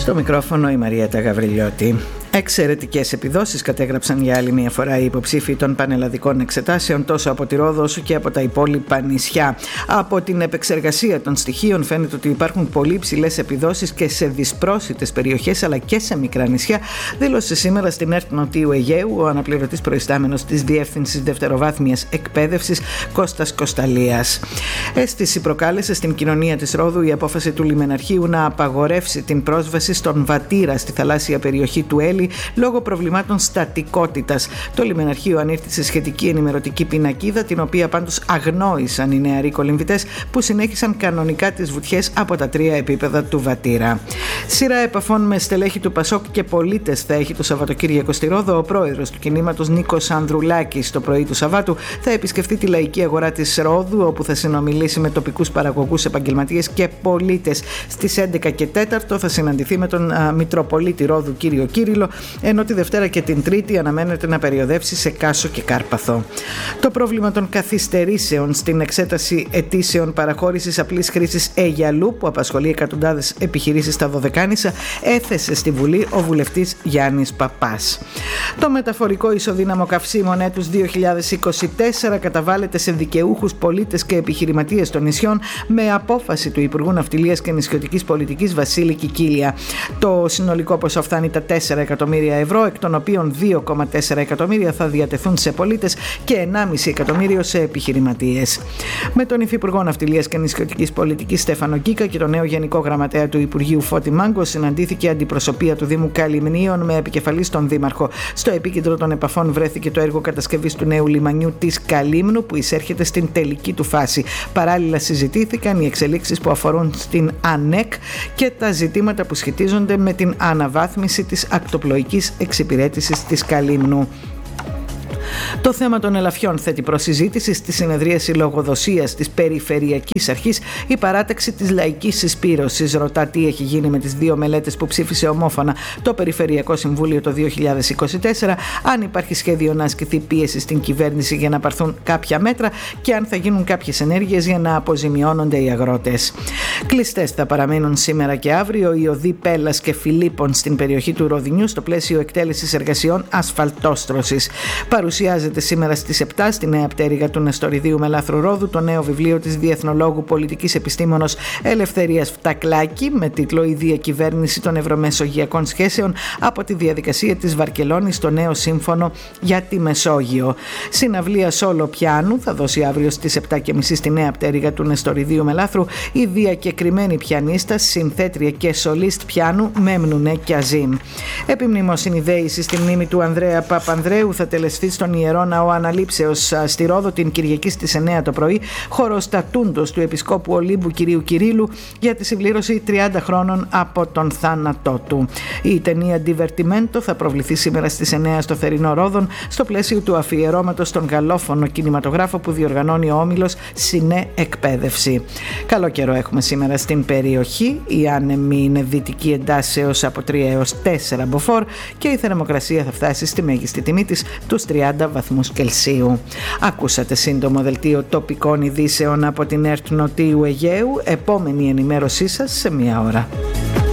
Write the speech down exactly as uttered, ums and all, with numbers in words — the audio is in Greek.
Στο μικρόφωνο η Μαριέτα Γαβριλιώτη. Εξαιρετικές επιδόσεις κατέγραψαν για άλλη μια φορά οι υποψήφοι των πανελλαδικών εξετάσεων τόσο από τη Ρόδο όσο και από τα υπόλοιπα νησιά. Από την επεξεργασία των στοιχείων φαίνεται ότι υπάρχουν πολύ ψηλές επιδόσεις και σε δυσπρόσιτες περιοχές αλλά και σε μικρά νησιά, δήλωσε σήμερα στην ΕΡΤ Νοτίου Αιγαίου ο αναπληρωτής προϊστάμενος της Διεύθυνσης Δευτεροβάθμιας Εκπαίδευσης Κώστας Κοσταλίας. Αίσθηση προκάλεσε στην κοινωνία της Ρόδου η απόφαση του λιμεναρχείου να απαγορεύσει την πρόσβαση στον Βατήρα στη θαλάσσια περιοχή του Έλλη λόγω προβλημάτων στατικότητας. Το λιμεναρχείο ανήρθη σε σχετική ενημερωτική πινακίδα, την οποία πάντως αγνόησαν οι νεαροί κολυμβητές που συνέχισαν κανονικά τις βουτιές από τα τρία επίπεδα του Βατήρα. Σειρά επαφών με στελέχη του Πασόκ και πολίτες θα έχει το Σαββατοκύριακο στη Ρόδο. Ο πρόεδρος του κινήματος Νίκος Ανδρουλάκης το πρωί του Σαββάτου θα επισκεφτεί τη λαϊκή αγορά της Ρόδου, όπου θα συνομιλήσει με τοπικούς παραγωγούς, επαγγελματίες και πολίτες. Στις έντεκα και τέσσερα θα συναντηθεί με τον α, Μητροπολίτη Ρόδου κύριο Κύριλο, ενώ τη Δευτέρα και την Τρίτη αναμένεται να περιοδεύσει σε Κάσο και Κάρπαθο. Το πρόβλημα των καθυστερήσεων στην εξέταση αιτήσεων παραχώρησης απλής χρήσης Αιγιαλού, που απασχολεί εκατοντάδες επιχειρήσεις στα Δωδεκάνησα, έθεσε στη Βουλή ο βουλευτής Γιάννης Παπάς. Το μεταφορικό ισοδύναμο καυσίμων έτους δύο χιλιάδες είκοσι τέσσερα καταβάλλεται σε δικαιούχους, πολίτες και επιχειρηματίες των νησιών με απόφαση του Υπουργού Ναυτιλίας και Νησιωτικής Πολιτικής Βασίλη Κικίλια. Το συνολικό ποσό φτάνει τα τέσσερα εκατομμύρια ευρώ, εκ των οποίων δύο κόμμα τέσσερα εκατομμύρια θα διατεθούν σε πολίτες και ενάμιση εκατομμύριο σε επιχειρηματίες. Με τον Υφυπουργό Ναυτιλίας και Νησιωτικής Πολιτικής Στέφανο Κίκα και τον νέο Γενικό Γραμματέα του Υπουργείου Φώτη Μάγκο συναντήθηκε αντιπροσωπεία του Δήμου Καλυμνίων με επικεφαλής τον Δήμαρχο. Στο επίκεντρο των επαφών βρέθηκε το έργο κατασκευής του νέου λιμανιού της Καλύμνου, που εισέρχεται στην τελική του φάση. Παράλληλα συζητήθηκαν οι εξελίξεις που αφορούν στην ΑΝΕΚ και τα ζητήματα που σχετίζονται με την αναβάθμιση της ακτοπλοϊκής εξυπηρέτησης της Καλύμνου. Το θέμα των ελαφιών θέτει προς συζήτηση στη συνεδρίαση λογοδοσίας της Περιφερειακής Αρχής η παράταξη της λαϊκής συσπήρωσης. Ρωτά τι έχει γίνει με τις δύο μελέτες που ψήφισε ομόφωνα το Περιφερειακό Συμβούλιο το δύο χιλιάδες είκοσι τέσσερα, αν υπάρχει σχέδιο να ασκηθεί πίεση στην κυβέρνηση για να πάρθουν κάποια μέτρα και αν θα γίνουν κάποιες ενέργειες για να αποζημιώνονται οι αγρότες. Κλειστές θα παραμείνουν σήμερα και αύριο οι οδοί Πέλλας και Φιλίππων στην περιοχή του Ροδινιού στο πλαίσιο εκτέλεσης εργασιών ασφαλτόστρωσης. Παρουσιάζεται σήμερα στις επτά στη Νέα Πτέρυγα του Νεστοριδίου Μελάθρου Ρόδου το νέο βιβλίο της διεθνολόγου πολιτικής επιστήμονος Ελευθερίας Φτακλάκη με τίτλο «Η διακυβέρνηση των ευρωμεσογειακών σχέσεων από τη διαδικασία της Βαρκελόνης στο νέο σύμφωνο για τη Μεσόγειο». Συναυλία σόλο πιάνου θα δώσει αύριο στις επτά και μισή στη Νέα Πτέρυγα του Νεστοριδίου Μελάθρου η διακεκριμένη πιανίστα, συνθέτρια και σολίστ πιάνου Μέμνουνε Κιαζίμ. Επιμνημόσυνη δέηση στη μνήμη του Ανδρέα Παπανδρέου θα τελεσθεί στον Ιερό Ναό Αναλήψεως στη Ρόδο την Κυριακή στις εννέα το πρωί, χώρος τατούντος του Επισκόπου Ολύμπου κυρίου Κυρίλου για τη συμπλήρωση τριάντα χρόνων από τον θάνατό του. Η ταινία Divertimento θα προβληθεί σήμερα στις εννέα στο Θερινό Ρόδον στο πλαίσιο του αφιερώματος στον γαλλόφωνο κινηματογράφο που διοργανώνει ο όμιλος Σινέ Εκπαίδευση. Καλό καιρό έχουμε σήμερα στην περιοχή. Η άνεμη είναι δυτική εντάσεως από τρία έως τέσσερα μποφόρ και η θερμοκρασία θα φτάσει στη μέγιστη τιμή της τους τριάντα βαθμούς Κελσίου. Ακούσατε σύντομο δελτίο τοπικών ειδήσεων από την ΕΡΤ Νοτίου Αιγαίου. Επόμενη ενημέρωσή σας σε μία ώρα.